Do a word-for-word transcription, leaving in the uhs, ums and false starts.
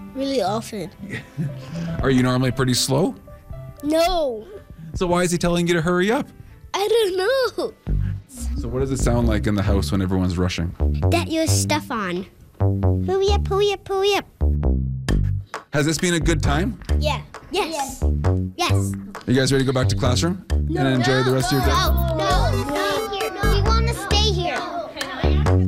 Really often. Are you normally pretty slow? No. So why is he telling you to hurry up? I don't know. So what does it sound like in the house when everyone's rushing? That your stuff on. Hurry up, hurry up, hurry up. Has this been a good time? Yeah. Yes. Yes. Are you guys ready to go back to classroom and enjoy the rest of your day? Oh,